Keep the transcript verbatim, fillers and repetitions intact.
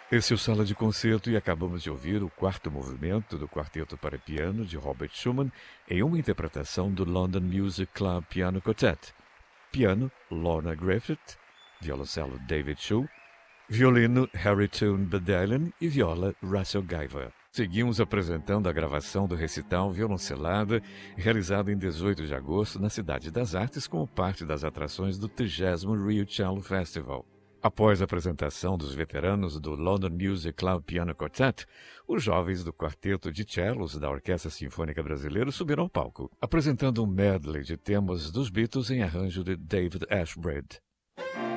Esse é o Sala de Concerto e acabamos de ouvir o quarto movimento do Quarteto para Piano de Robert Schumann em uma interpretação do London Music Club Piano Quartet. Piano, Lorna Griffith, violoncelo David Shu, violino Harry Toon Bedellen e viola Russell Guyver. Seguimos apresentando a gravação do recital Violoncelada, realizado em dezoito de agosto na Cidade das Artes como parte das atrações do trigésimo Rio Cello Festival. Após a apresentação dos veteranos do London Music Club Piano Quartet, os jovens do quarteto de cellos da Orquestra Sinfônica Brasileira subiram ao palco, apresentando um medley de temas dos Beatles em arranjo de David Ashbred.